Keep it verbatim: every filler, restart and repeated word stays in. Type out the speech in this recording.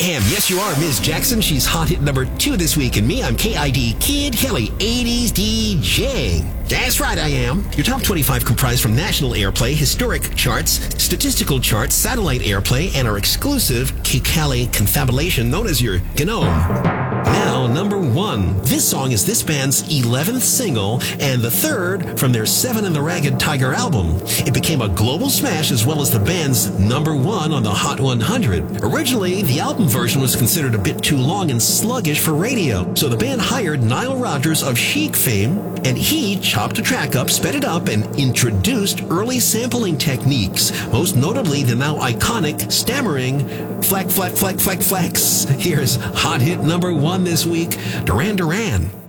am. Yes, you are, Miz Jackson. She's hot hit number two this week. And me, I'm K I D Kid Kelly, eighties DJing. That's right, I am. Your top twenty-five comprised from national airplay, historic charts, statistical charts, satellite airplay, and our exclusive Kikali confabulation known as your Gnome. Now, number one. This song is this band's eleventh single and the third from their Seven and the Ragged Tiger album. It became a global smash as well as the band's number one on the Hot one hundred. Originally, the album version was considered a bit too long and sluggish for radio, so the band hired Nile Rodgers of Chic fame, and he chopped the track up, sped it up, and introduced early sampling techniques, most notably the now iconic stammering flack, flack, flack, flack, flax. Here's hot hit number one this week, Duran Duran.